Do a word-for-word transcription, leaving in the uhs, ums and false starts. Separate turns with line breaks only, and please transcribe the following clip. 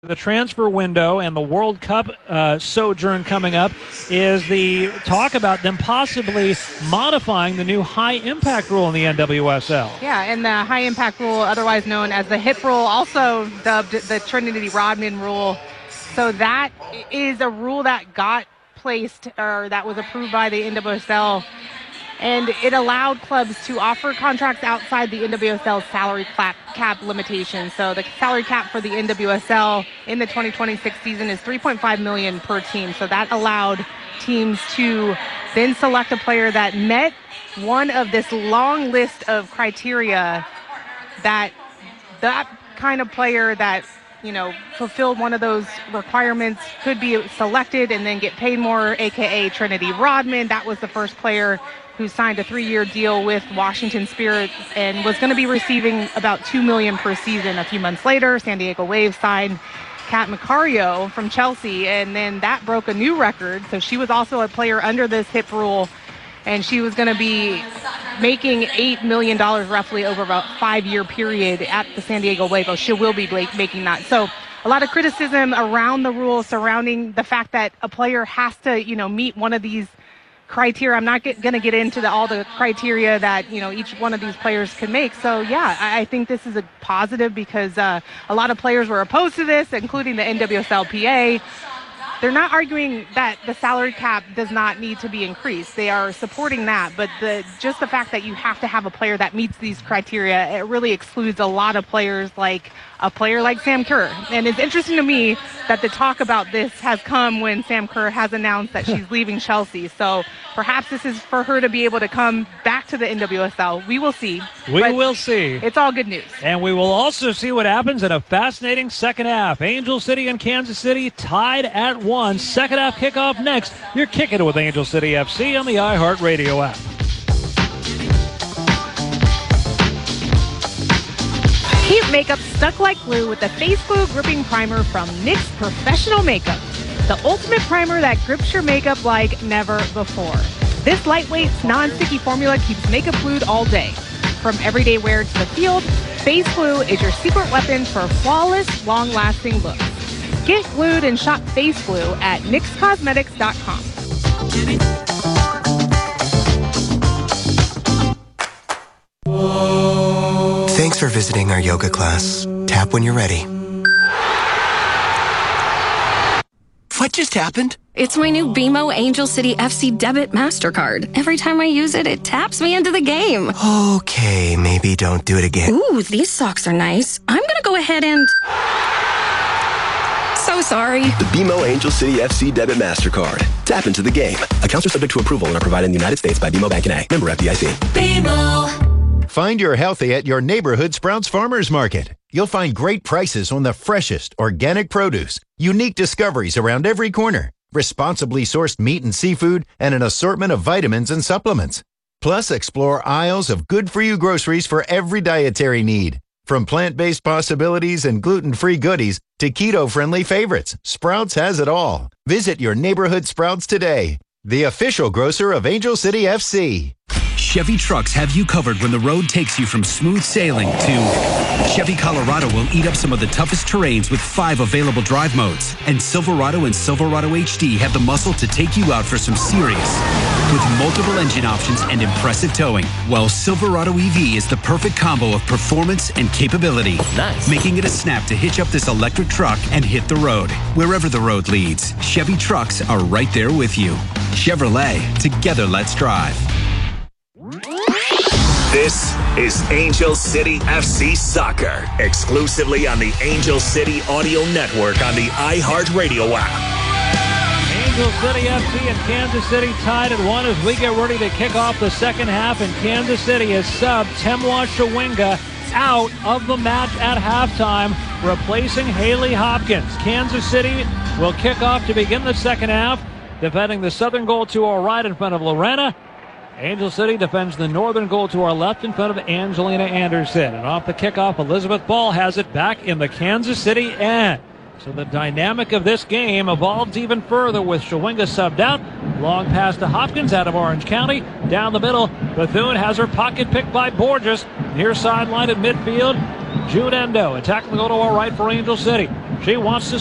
The transfer window and the World Cup uh, sojourn coming up is the talk about them possibly modifying the new high-impact rule in the N W S L.
Yeah, and the high-impact rule, otherwise known as the HIP rule, also dubbed the Trinity Rodman rule. So that is a rule that got placed, or that was approved by the N W S L, and it allowed clubs to offer contracts outside the N W S L's salary cap, cap limitation. So the salary cap for the N W S L in the twenty twenty-six season is three point five million dollars per team. So that allowed teams to then select a player that met one of this long list of criteria, that that kind of player that, you know, fulfilled one of those requirements could be selected and then get paid more, aka Trinity Rodman. That was the first player who signed a three-year deal with Washington Spirit and was going to be receiving about two million dollars per season. A few months later, San Diego Wave signed Kat Macario from Chelsea, and then that broke a new record. So she was also a player under this HIP rule, and she was going to be making eight million dollars roughly over about a five-year period at the San Diego Wave. Oh, she will be making that. So a lot of criticism around the rule surrounding the fact that a player has to, you know, meet one of these criteria. I'm not going to get into the, all the criteria that, you know, each one of these players can make. So, yeah, I, I think this is a positive because uh, a lot of players were opposed to this, including the N W S L P A. They're not arguing that the salary cap does not need to be increased. They are supporting that, but the just the fact that you have to have a player that meets these criteria, it really excludes a lot of players, like a player like Sam Kerr. And it's interesting to me that the talk about this has come when Sam Kerr has announced that she's leaving Chelsea. So perhaps this is for her to be able to come back to the N W S L. We will see.
We will see.
It's all good news.
And we will also see what happens in a fascinating second half. Angel City and Kansas City tied at one. Second half kickoff next. You're kicking it with Angel City F C on the iHeartRadio app.
Keep makeup stuck like glue with the Face Glue Gripping Primer from NYX Professional Makeup. The ultimate primer that grips your makeup like never before. This lightweight, non-sticky formula keeps makeup glued all day. From everyday wear to the field, Face Glue is your secret weapon for flawless, long-lasting looks. Get glued and shop Face Glue at nyx cosmetics dot com.
Thanks for visiting our yoga class. Tap when you're ready. What just happened?
It's my new B M O Angel City F C debit MasterCard. Every time I use it, it taps me into the game.
Okay, maybe don't do it again.
Ooh, these socks are nice. I'm gonna go ahead and... So sorry.
The B M O Angel City F C debit MasterCard. Tap into the game. Accounts are subject to approval and are provided in the United States by B M O Bank N A. Member F D I C.
B M O.
Find your healthy at your neighborhood Sprouts Farmers Market. You'll find great prices on the freshest organic produce, unique discoveries around every corner, responsibly sourced meat and seafood, and an assortment of vitamins and supplements. Plus, explore aisles of good-for-you groceries for every dietary need. From plant-based possibilities and gluten-free goodies to keto-friendly favorites, Sprouts has it all. Visit your neighborhood Sprouts today, the official grocer of Angel City F C.
Chevy trucks have you covered when the road takes you from smooth sailing to Chevy Colorado will eat up some of the toughest terrains with five available drive modes. And Silverado and Silverado H D have the muscle to take you out for some serious with multiple engine options and impressive towing. While Silverado E V is the perfect combo of performance and capability.
Nice.
Making it a snap to hitch up this electric truck and hit the road. Wherever the road leads, Chevy trucks are right there with you. Chevrolet, together let's drive.
This is Angel City F C Soccer, exclusively on the Angel City Audio Network on the iHeartRadio app.
Angel City F C and Kansas City tied at one as we get ready to kick off the second half, and Kansas City is sub Temwa Shawinga out of the match at halftime, replacing Haley Hopkins. Kansas City will kick off to begin the second half, defending the southern goal to our right in front of Lorena. Angel City defends the northern goal to our left in front of Angelina Anderson. And off the kickoff, Elizabeth Ball has it back in the Kansas City end. So the dynamic of this game evolves even further with Shawinga subbed out. Long pass to Hopkins out of Orange County. Down the middle, Bethune has her pocket picked by Borges. Near sideline at midfield, Jude Endo attacking the goal to our right for Angel City. She wants to